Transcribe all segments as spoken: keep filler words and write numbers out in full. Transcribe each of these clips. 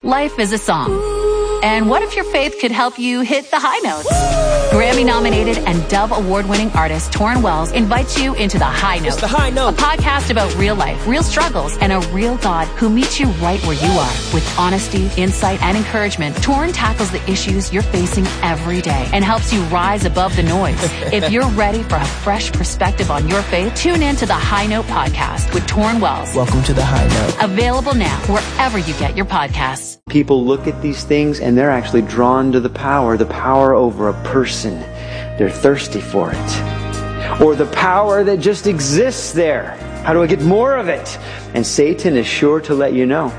Life is a song. And what if your faith could help you hit the high notes? Grammy-nominated and Dove Award-winning artist Torrin Wells invites you into The High Note. It's The High Note. A podcast about real life, real struggles, and a real God who meets you right where you are. With honesty, insight, and encouragement, Torrin tackles the issues you're facing every day and helps you rise above the noise. If you're ready for a fresh perspective on your faith, tune in to The High Note podcast with Torrin Wells. Welcome to The High Note. Available now wherever you get your podcasts. People look at these things and they're actually drawn to the power, the power over a person. They're thirsty for it. Or the power that just exists there. How do I get more of it? And Satan is sure to let you know.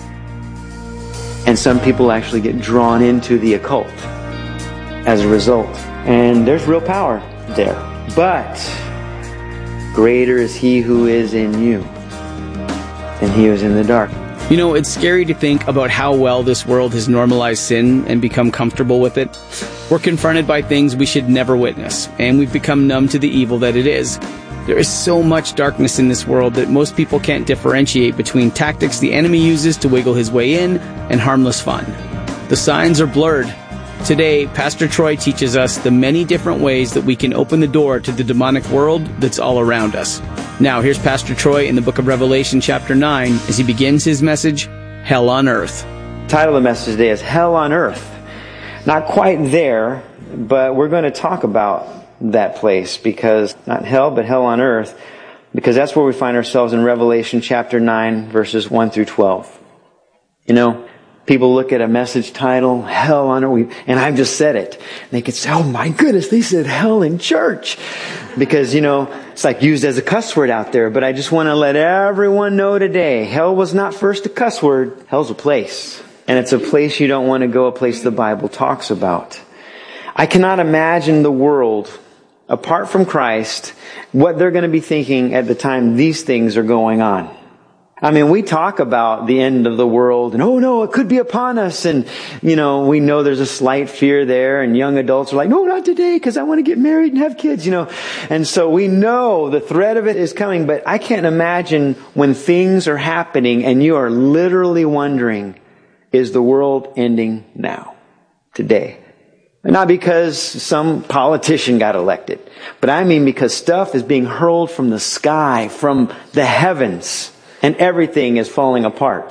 And some people actually get drawn into the occult as a result. And there's real power there. But greater is he who is in you than he who is in the dark. You know, it's scary to think about how well this world has normalized sin and become comfortable with it. We're confronted by things we should never witness, and we've become numb to the evil that it is. There is so much darkness in this world that most people can't differentiate between tactics the enemy uses to wiggle his way in and harmless fun. The signs are blurred. Today, Pastor Troy teaches us the many different ways that we can open the door to the demonic world that's all around us. Now, here's Pastor Troy in the book of Revelation chapter nine as he begins his message, Hell on Earth. The title of the message today is Hell on Earth. Not quite there, but we're going to talk about that place because, not hell, but hell on earth, because that's where we find ourselves in Revelation chapter nine, verses one through twelve. You know, people look at a message title, Hell on Earth, and I've just said it. And they could say, oh my goodness, they said hell in church. Because, you know, it's like used as a cuss word out there. But I just want to let everyone know today, hell was not first a cuss word. Hell's a place. And it's a place you don't want to go, a place the Bible talks about. I cannot imagine the world, apart from Christ, what they're going to be thinking at the time these things are going on. I mean, we talk about the end of the world and, oh no, it could be upon us. And, you know, we know there's a slight fear there and young adults are like, no, not today because I want to get married and have kids, you know. And so we know the threat of it is coming, but I can't imagine when things are happening and you are literally wondering, is the world ending now, today? Not because some politician got elected, but I mean because stuff is being hurled from the sky, from the heavens. And everything is falling apart.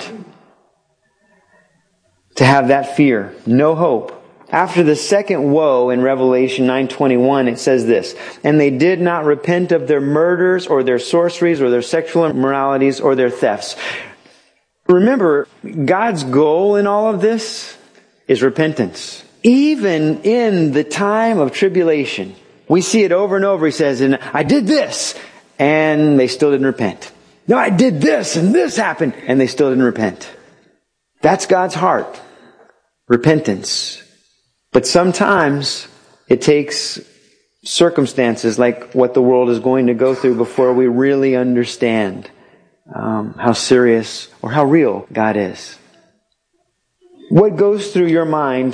To have that fear, no hope. After the second woe in Revelation nine twenty-one, it says this, and they did not repent of their murders or their sorceries or their sexual immoralities or their thefts. Remember, God's goal in all of this is repentance. Even in the time of tribulation, we see it over and over. He says, and I did this, and they still didn't repent. No, I did this and this happened and they still didn't repent. That's God's heart. Repentance. But sometimes it takes circumstances like what the world is going to go through before we really understand um, how serious or how real God is. What goes through your mind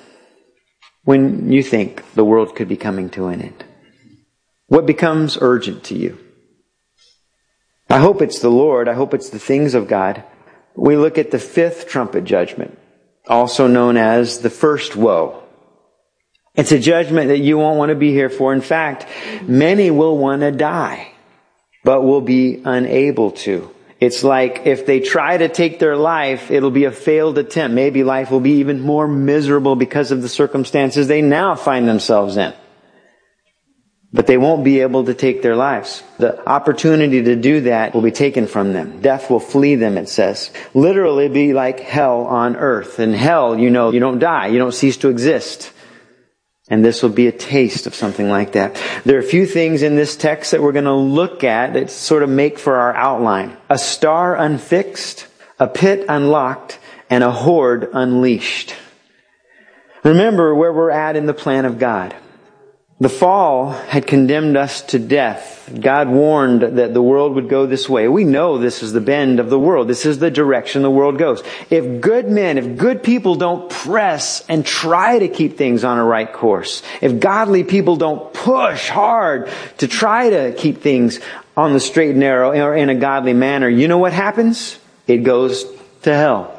when you think the world could be coming to an end? What becomes urgent to you? I hope it's the Lord. I hope it's the things of God. We look at the fifth trumpet judgment, also known as the first woe. It's a judgment that you won't want to be here for. In fact, many will want to die, but will be unable to. It's like if they try to take their life, it'll be a failed attempt. Maybe life will be even more miserable because of the circumstances they now find themselves in. But they won't be able to take their lives. The opportunity to do that will be taken from them. Death will flee them, it says. Literally be like hell on earth. In hell, you know, you don't die. You don't cease to exist. And this will be a taste of something like that. There are a few things in this text that we're going to look at that sort of make for our outline. A star unfixed, a pit unlocked, and a horde unleashed. Remember where we're at in the plan of God. The fall had condemned us to death. God warned that the world would go this way. We know this is the bend of the world. This is the direction the world goes. If good men, if good people don't press and try to keep things on a right course, if godly people don't push hard to try to keep things on the straight and narrow or in a godly manner, you know what happens? It goes to hell.